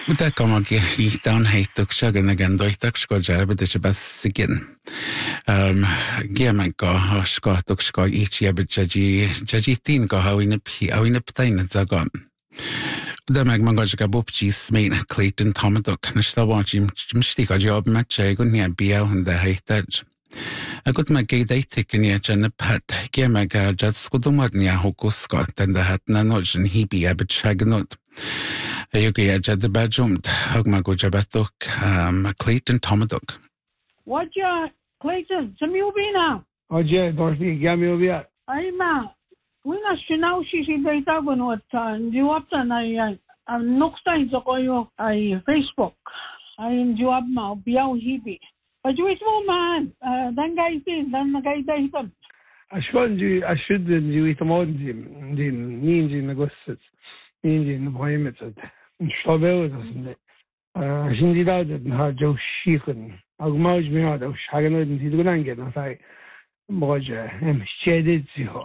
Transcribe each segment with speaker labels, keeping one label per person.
Speaker 1: Uta kamagi ihtaan heituksia ganagan doitaksko jabit is bas sigin. Giamanka haskatuksko ichjabit jaji tin ka hawinip tain zagan. Uda magmangajka bupchis main Clayton Tomadok nishtawaji mstika job matchagun nia biaw hunda heitaj. Agut magay daitik niya janaphat giamaga jatskudumad niya hukusko tanda hat nanojn hibi abit shaganot. Ayuki ajad bajumt hagmago jabatuk Clayton Tomadok.
Speaker 2: What ya Clayton? Samubina.
Speaker 3: Oje Dorothy Gamilvia.
Speaker 2: Ayma. Wina shinau shishi data gunot juaptan ay nokstein so koyo ay Facebook. Ay juap ma biaw hibi. Pajuis mo man. Dan gaitin dan nagaitan.
Speaker 3: Ashwan ashud juit modin din ninji nagosset. Ninji nboymetet. Stabel das. Şimdi da ha jo shiken. Agmaj mi ada shaganod tidgunan gena sai. Moja hem shedet ziho.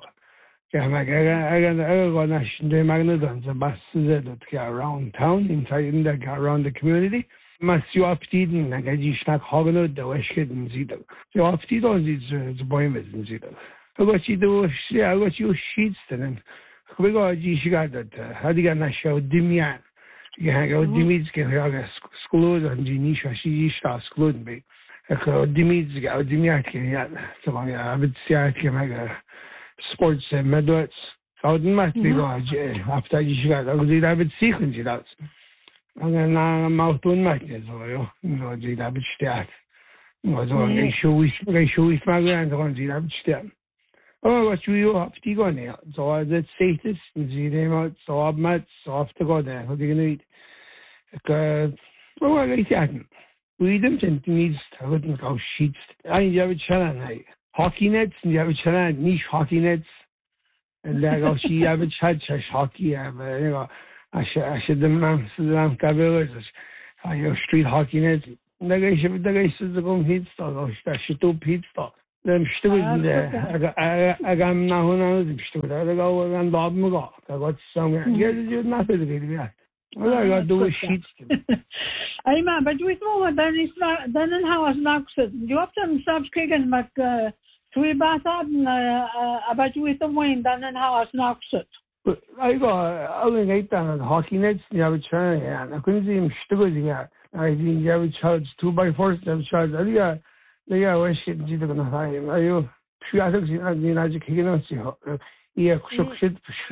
Speaker 3: Around town, inside around the community. Mas you optiden, I get you snack hogging the weshkid and zito. You opted on these boys and zito. I got you do, I got you sheets and we got you got that. How do you get that show? Dimian. You hang out Dimitz get her school and Genisha, she starts schooling me. I call Dimitz get Dimiat. So I would say I can make a sports medals. So I didn't be after you got I would sequence it out. And then I'm out on my kids, or did I be staff? Was on a show with my grandson, did I be staff? Oh, what you have to go now. So I did say this, and see them out, so I'm mad, so I have to go there. What do you need? Oh, I got we didn't need to wouldn't go sheets. I have a challenge. Hockey nets, and you have a challenge, niche hockey nets. And then I she have a chat hockey, I should the man Cavillas, I street hockey nets. The guy says the going hit stock, I should do pit stock. Them students there, I got now another student. I go and Bob Mago. I got somewhere. Yes, you're not to get all I got to do is sheets.
Speaker 2: Ay man, but we know that is not then how it's not said. You have some subs kicking, but we bath up about you with the wind, then how it's not said.
Speaker 3: I got only 8 down hockey nets, you have a turn, and I couldn't see him studying. I didn't have a charge 2x4, have charge. They are wishing to the time. Are you sure in the United Kingdom? Yeah, shit,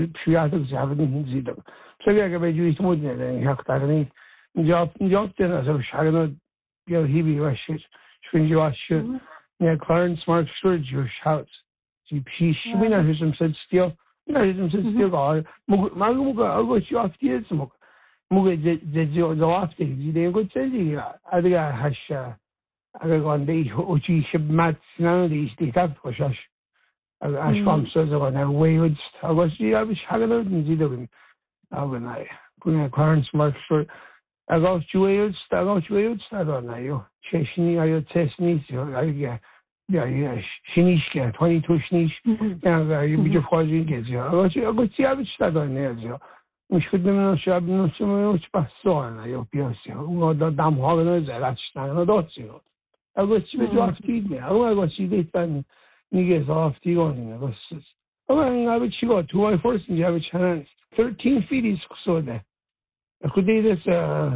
Speaker 3: haven't seen them. So I got you more than you have to job then as a shadow, he be rushes, swing you out shit. Yeah, Clarence Smart storage your shouts. She been at him said still. No, he said still. Maguga, I'll go you off the smoke. Muga did you the last day. You didn't go say, I think I hash. I got one day, Uchi ship mats none of these have for shush. As from says on a wayward, I was having out and zidoing. When I couldn't Clarence Smart short. I got you wayward, start on you. Chasing I test needs you. Yeah, Shinishka, 22 Shinish, and you be your father gets you. I got see I would start on there. We should not shop no so much pass on. I hope you see. Who the damn hoggers that's not a dot. I got you off TV. I got see they done niggas off the on. I would you got 2 by 4 and you have a chance. 13 feet is so there. I could do this,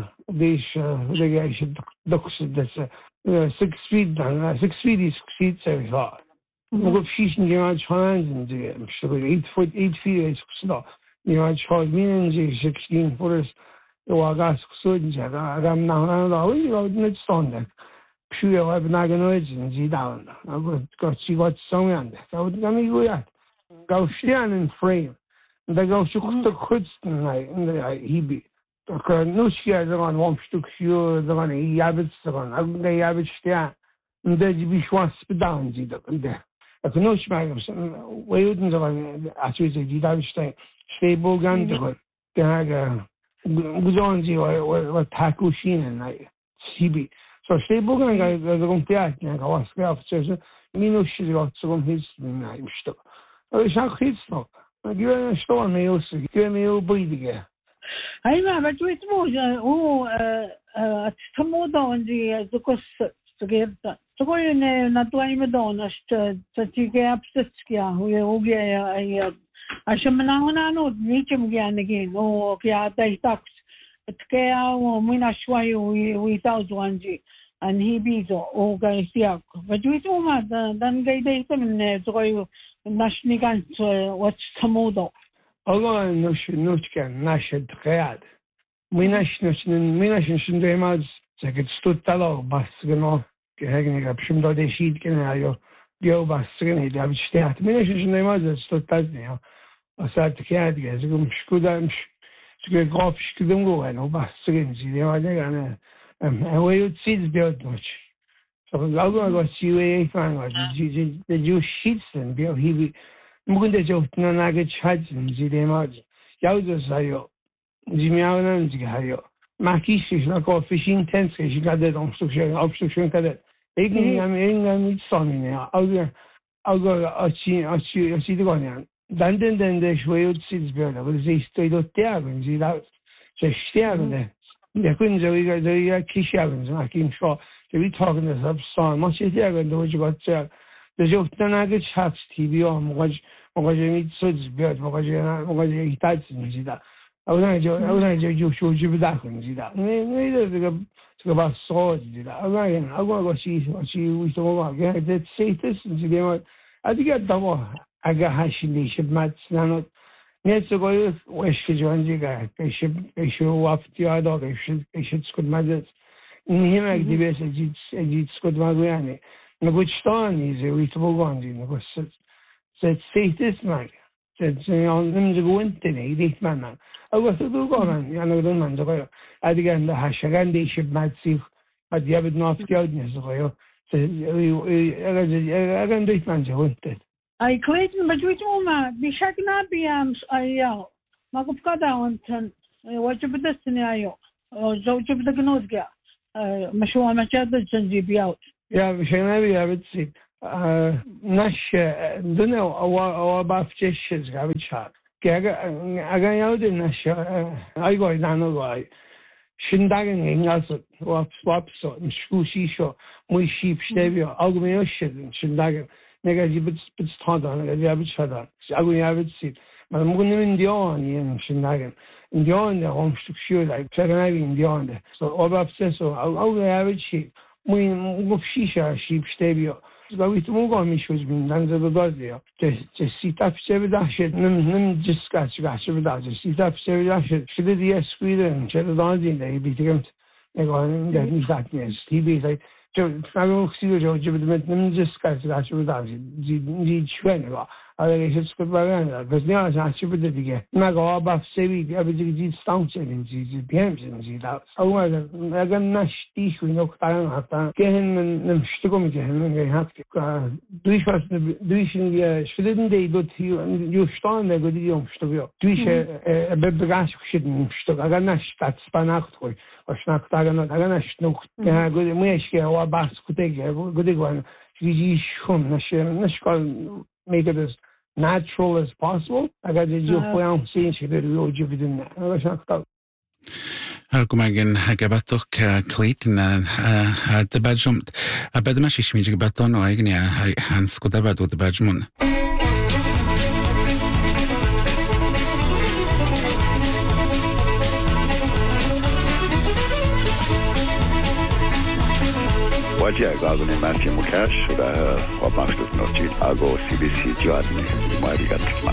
Speaker 3: the guy should look this 6 feet down, 6 feet is feet, so far. I got she's in your hands and I'm sure 8 feet is slow. You know, I charge me in 16 footers. I got so I got now, you know, it's on there. Sure, I've not going to see down. I got see what's somewhere on there. So let me go out. Go stand in frame. They go shoot the quits tonight, and he be. No scared on one stuk sure the one he habits on. They have it stand. And then you be sure down, there. If no smag of some way wouldn't as we say, you have stable gun to it. Then I goes on to tackle sheen and I CB. So stable gun guys are going to act and I was officers. Me no shit got some his I'm stuck. I wish I could stop. I give a storm, me also give me a breathe again.
Speaker 2: أيما بجويت موجة هو تمودا عندي زكوس تغيرت تقولي نتواني مدونش تتيجي أبستكيا هو جاي أي عشان من هنا نود نيجم جانجين هو كيا تايتاكس تكيا ومن شوي ويتاوز عندي أن هي بيزو هو جاي سياق بجويت ما دان جاي دايت من تقولي نشني كان واتش تمودا
Speaker 3: الله نوش كان ناشد قياد ميناش نشندي ماز زكت ستوت تلو بس جنو كهجني قبشم دادي شيد كنا يو بس جني ده بيشتهت ميناش نشندي ماز ستوت تازني أصلا قياد جاز مش كده مش قافش كده مجوه بس جني زي ما ده أنا هو يتصيد بيود نوش فالله قال سوي فان جو شيتسن بيو هي ممكن ده جو تناقش حاجة زي ما ده ياوز سايو جميعنا نزجي هايو ما كيش لكو فيشين تنس كيش قاعد أبستكشن كده إيجن يتصامينه أو أشي تقولين دندن شوية تصير بيولا بس زي استويدو تيابن زي لا تشتيابن ده يكون زي كيش يابن ما كيم شو تبي talking this up song ما شيء تيابن ده وجه قصة ده جو تناقش حاجة تبيه مقاج ميت صدق بيوت مقاج يحتاج زي ده أولا جو شو جيب داخل زي ده نيدا这个把烧的啦，我是为什么嘛？给这谁这是这个嘛？这个到我还是那些嘛，然后你这个我是讲这个，给是我第二道给是这个嘛的，你那个这边是这个嘛个样的，那个当你是为什么讲的？那个是这谁这是嘛？这样你这个问题呢，一定蛮难。أول تدور قارن يعني بدون منطقة أديك عند هالشغل دي شب ما تصير أدي أبد ناف كيود نسقيه أجن دويت من جوانت
Speaker 2: أي كويت بجويت وما بشكلنا بيامس أياه ما قف كذا وانتن وجب دستني أياه زوج بدك نوزجا مشروع مشاهد الجنزي بياوت
Speaker 3: يا بشكلنا بيا بتصير نش دونه أو بافتش زعبت شار اگر یاد نشه ایگای دانوای شندگن اینجاست واپس مشکوشی شو میشیب شدیو آگمیش شدن شندگن نگاهی بس تادان نگاهی بس شدن اگر یاد سید من ممکن ایندیان شندگن ایندیان ده هم شکشیو ده چرا نبی ایندیان ده واپس سو اگر یاد شید مفشیشه شیب شدیو Zbawit mogą mi się zmienić, że do dodia. Si ta przewida się, nem dziecka się wyda, si ta przewida się, wtedy jest skóry, czy to dodia, i by tym, nie tak nie jest. I by tak, że chciał, żeby nem dziecka się wyda, nie ćwienia, ale jest skutkowane, bez niego się wyda dige. Nago oba wsewi, aby dziś stącie, więc pięknie, da. Ale jak nasz ticho, no ktaran hata, kehen nem sztukom kehen, nie hat. Duish szwedyn dej do tiu, już stan nego diom sztobio. Duish bebrać szydn sztob, aga nasz tat spanach twój, ośnak tagan, aga nasz nuk, gdy myszkie oba skutege, gdy gwan, widzisz hum, nasz kol make it as natural as possible. Aga dziś pojem sin się do dziewidyn. Aga sznak tak.
Speaker 1: Argumagin gabatok Clayton the badjumt a bedmashi shmij gabaton o ignia hans kodabadu the badjmun
Speaker 4: Wajia gagune Matthew Mukash wa maksud notit ago CBC jadni marigat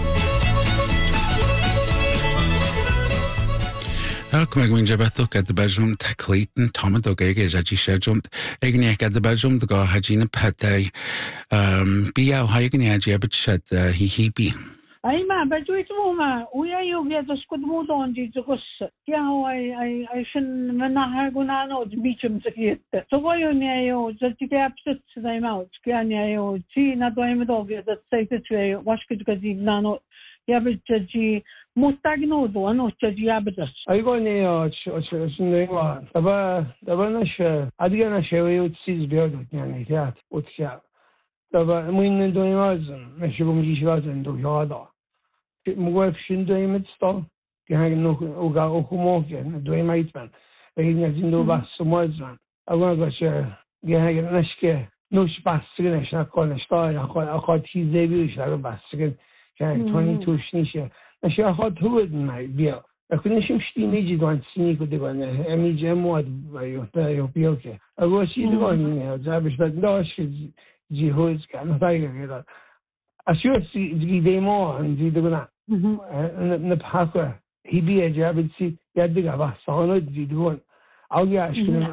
Speaker 1: Meg wyn jabatok at the bedroom Clayton Tomado Gege Jaji Shajumt Igniak at the bedroom the go Hajina Pate Biao Hagnia Jabachet Hihibi.
Speaker 2: أيما بجويت موما ويا يوجي تسكت موضوع جي تقص يا هو أي شن منها قلنا نود بيشم سكيت تقولني أيو زتكي أبسط زي ما قلت كأني أيو تي ندوي مدوجي تسيت شوي واش كده كذي نانو يا بتجي مستعجنود وأنا تجي يا بتش
Speaker 3: أيقوني شنو طبعا نش أدينا شوي وتسيز بيودك يعني تيات وتشاف طبعا مين ندوي مازن مش بمجيش لازم ندوي هذا مقولك شنو متستال gehangen nog uga okumokje doi maitman egin zindo bas somazman agon gache gehangen nashke nush basgen shna kon sta akhot hizebi shla basgen kan 22 shnishe nash akhot hud mai bia akunishim shtini jidwan sini kudigan emi jamod bayo tayo pioke agoshi digan ne zabish bad dash jihoz kan tayga Asur si demo and ziduna na pakwa hibi ajabit si yadiga ba sono zidun auya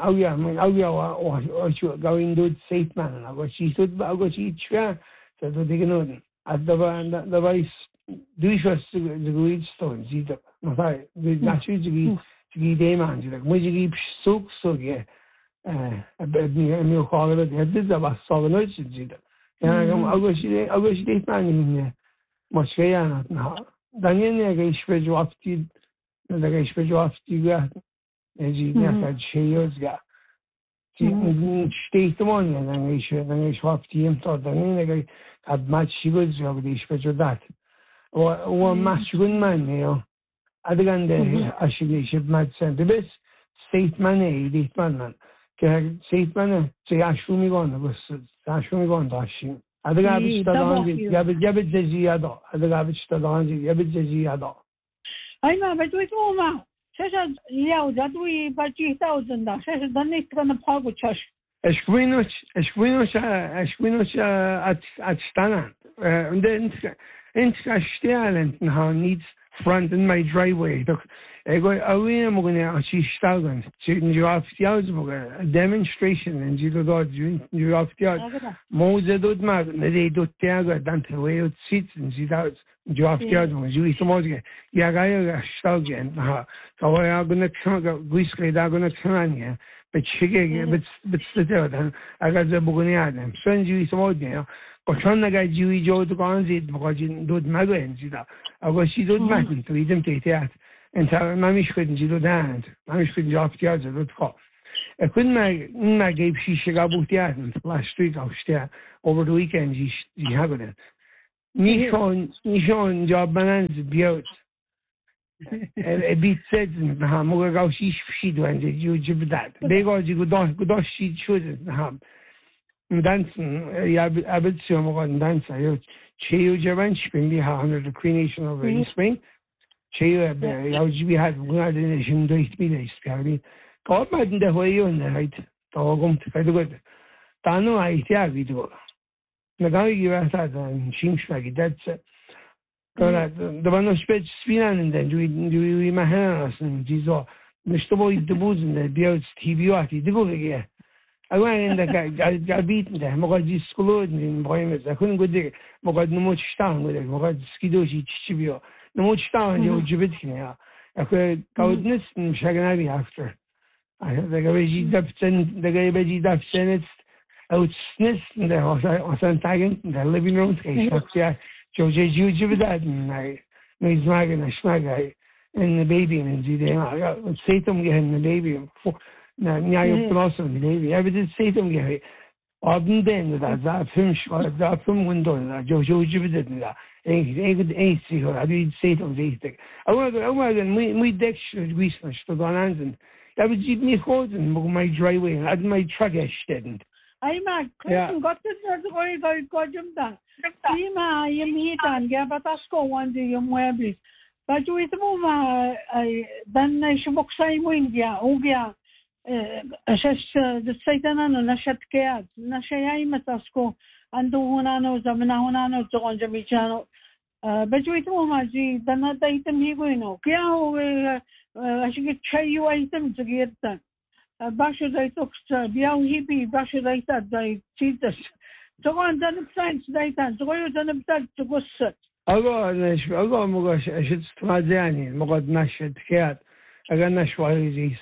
Speaker 3: wa going do safe man ago shi sud ago shi chwa so digno adaba is duishos ziguid stone zid na sai na chi zigi dema zid mo zigi suk ge mi khagala yadiga ba sono zid agoshi deit mani moskaya na Daniel ge ish pe jawabti daga ish pe jawabti ga eji na cheyos ga ti shteitmon na ish jawabti im to Daniel ge ad mat shigoz jawab ish pe jodat o mashgun man yo adagande ashige ish mat sen de bes statement deit man که سیتمنه چه اشومی گانه بس اشومی گانه داشتیم اگر بیشتر دانجی یا به جزیادا اگر بیشتر دانجی یا به جزیادا
Speaker 2: ای ما بدوی تو ما چه یا جدوی بچی تاوزن دا چه دنیت کنه پاگو چش اشکوینوش اتستانن und in stellen ha needs front in my driveway doch ego awi mo gane achi stagan you have a demonstration and you have mo zedod mag ne do tiaga dante way sits and you have you somos ya ga stagan ha so ya gane kanga guiske da gane kanya but shige but still aga ze bugani adam sen you somos ya Kochon naga jiwi jo to ganzid magajin dod magen zida agoshi dod matin to idem teat enta mamish kudin jido dand mamish kudin jaftiaz dod kho ekun ma gave shisha gabutiat last week aufstia over the weekend ji hagoden nishon job banans biot a bit said ha moga gaushi shido and you jibdat bego ji gudosh shi chud ha Dansen, ja, abetsjommer dansen. Jo, cheo javanch, bin wir haben the Queen Nation of Spring. Cheo, ja, wir haben gerade in den Durchbild ist, glaube ich. Gott mal in der Höhe und halt, da kommt, weil du gut. Dann noch ein Jahr wieder. Na gar nicht gewusst hat, ein Schimpfschlag, das. Da war noch spät spielen, denn du immer hören, die so, nicht so weit die Busen, der Bild TV hat, die Gurke. أوان عندك عبيد ده مقعد يسكلود من بعيمة أكون قدي مقعد نموت شتان قدي مقعد سكيدوشي تشبيه نموت شتان جو جبتك يا أكون كود نس مش هجنابي after ده بيجي دبسن أو تسنس ده أصلا تاجن ده living room كيش نكتيا جو جبتها من زماغنا شماغاي إن baby من زيدين سيتم جهن baby na niayo prossimo devi avete sentito che abnden da film da film window da jo jibdet da e si ho adi sentito ziste allora mi deck wisna sto donanzen da vi mi hoden mo my driveway ad my truck steden ai ma got to go jumda ima yemitan ga batasko wande yomwebis ba juit mo ma dan shboksai mo india ugia أساس السيدنا نشأت كياد نشأي متاسكو عنده هنا نوزمنا هنا نوزقون جميعانو بجويتمو ماجي دنا دايتم هيغوينو كيا هو أشيك شيء وايتم زغيرتن باشو دايتوكس بياو هيبي باشو دايتا داي تيتس زغون دنا بساينس دايتان زغيو دنا بتاع تقص
Speaker 3: أقول مقاش أشد استمازياني مقاد نشأت كياد اگر نشوایی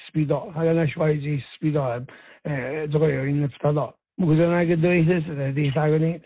Speaker 3: زی سپیدا دقیقا این نفتادا مگذار اگر دویست است دیتاگونیت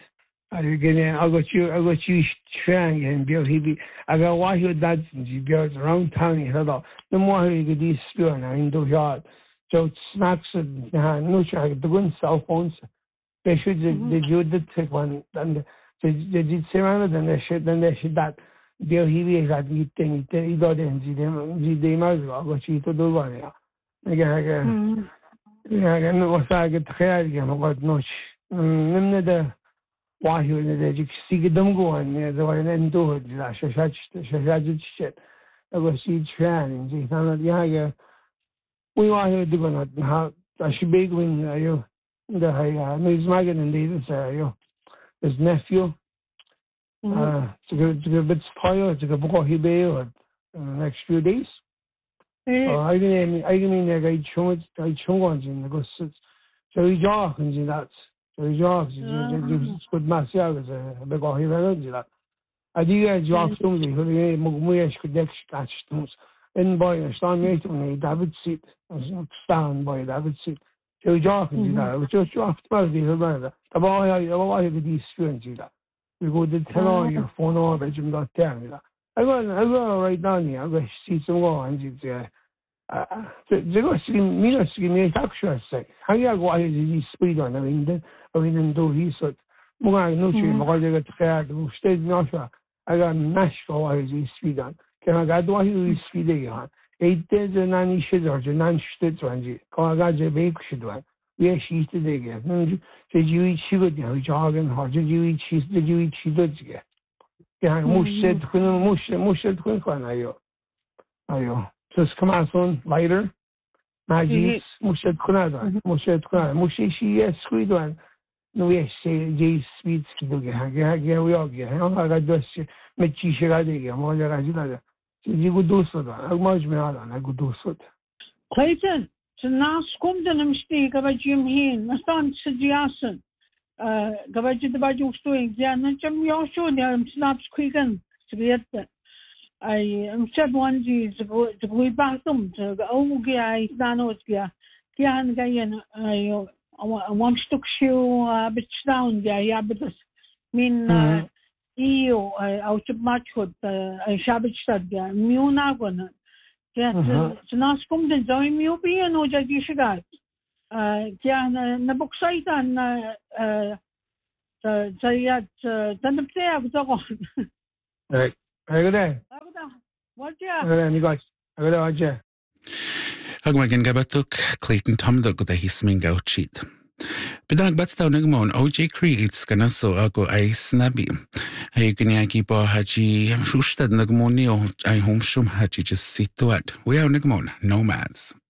Speaker 3: اگر چی شنگ هم بیاد هیبی اگر واحد داد بیاد راوند تانی هدا نموهی که دی سپیدا نه این دو یاد جو سناکس نه نوچه اگر دگون سالفونس بشود جودت تکوان دن جدید سیمانه دن نشد داد Biao hibi got eating it got in the mazga, but she to do one. Again, was I get hair again about notch. None the why you the see them go and the one and do it. Shashach shit. I was see training. She found Yaga. We want to do not how I should be going. You the news magazine and you his nephew. It's a bit spoiled. It's a book he in the next few days. I mean, I chung ones in the goes. So he jocks in that. So he jocks. It's good myself as a big he runs that. I do a job stones. Who the Mugumish could next catch stones. In boy, a stand mate on a David seat. Stand by David seat. So he jocks in that. Which was jocked about the other. The boy, I have these students in that. We go to tell on your phone over, Jim got down. I go right down here. I go see some more and it's they go see me actually say. How you go ahead and speed on? I mean, do he so. Mga no siya makagagat kaya stage na siya. I got mash ko ahead and speed on. Kaya gagawa yung speed yan. 8 days na ni siya or nan siya tuanji. Kaya gagawa bake siya doon. We are she's the day again. Did you eat sugar? You jogging hard. Did you eat cheese? Did you eat cheese? Yeah, mushad ayo. So it's come out on lighter. Magis, mushad kunada. Mushad kunada. Mushishi, yes, sweet one. No, yes, say, Jay sweet skido. Yeah, we all get. I got just Mechi Shiradi, more than I did. You could do so. I much me on. I could do so.
Speaker 2: Clayton. So na skomde na msti gaba Jim hin na stan suggestion gaba jid ba ju stoing ja na cham yo show ne snaps quicken sugget ai said one ji to go back them to go ge ai nano ge han ga yen ai one stuk show bit down ja but min io out of match with ai shabit stad ja miuna gona. So na skom den zo mi opi no jadi shigat. Kya na boksita na zayat tanapte abzo.
Speaker 3: Right. Agada.
Speaker 2: Whatja?
Speaker 3: Agada ni guys. Agada whatja.
Speaker 1: Agmagan gabatuk Clayton Tomdog da hismin gauchit. Bidag batstaw nagmon OJ Creeds kana so ako ay snabi. Ay kanyaki pa haji shustad nagmon niyo ay homshum haji just situat. We are nagmon nomads.